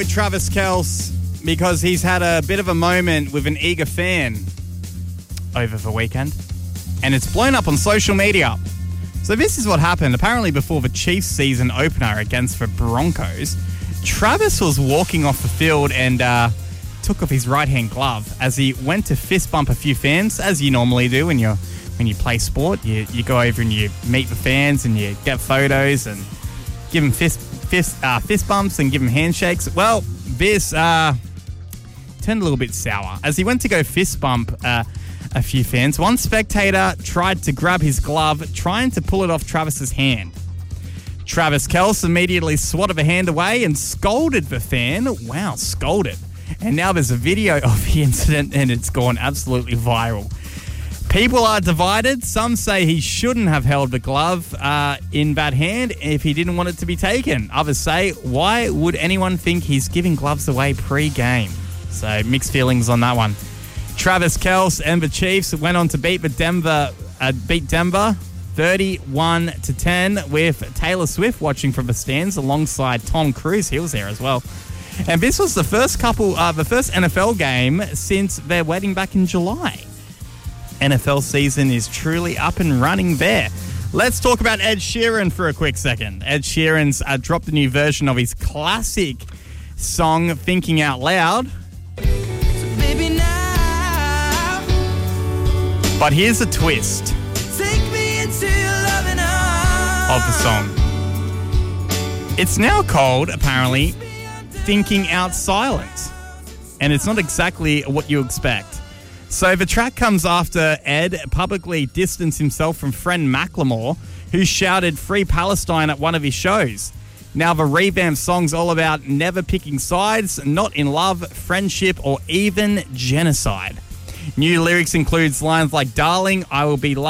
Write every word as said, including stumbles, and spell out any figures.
Travis Kelce, because he's had a bit of a moment with an eager fan over the weekend, and it's blown up on social media. So this is what happened. Apparently before the Chiefs season opener against the Broncos, Travis was walking off the field and uh, took off his right-hand glove as he went to fist bump a few fans, as you normally do when you when you play sport. You you go over and you meet the fans and you get photos and give them fist fist uh, fist bumps and give them handshakes. Well, this uh, turned a little bit sour as he went to go fist bump uh, a few fans. One spectator tried to grab his glove, trying to pull it off Travis's hand. Travis Kelce immediately swatted the hand away and scolded the fan. Wow, scolded. And now there's a video of the incident and it's gone absolutely viral. People are divided. Some say he shouldn't have held the glove uh, in that hand if he didn't want it to be taken. Others say, why would anyone think he's giving gloves away pre-game? So mixed feelings on that one. Travis Kelce and the Chiefs went on to beat the Denver, uh, beat Denver thirty-one to ten with Taylor Swift watching from the stands alongside Tom Cruise. He was there as well. And this was the first couple, uh, the first N F L game since their wedding back in July. N F L season is truly up and running there. Let's talk about Ed Sheeran for a quick second. Ed Sheeran's uh, dropped a new version of his classic song, Thinking Out Loud. So baby now, but here's a twist take me into your loving arms. of the song. It's now called, apparently, Thinking Out Silent. And it's not exactly what you expect. So the track comes after Ed publicly distanced himself from friend Macklemore, who shouted Free Palestine at one of his shows. Now the revamped song's all about never picking sides, not in love, friendship, or even genocide. New lyrics includes lines like, darling, I will be loved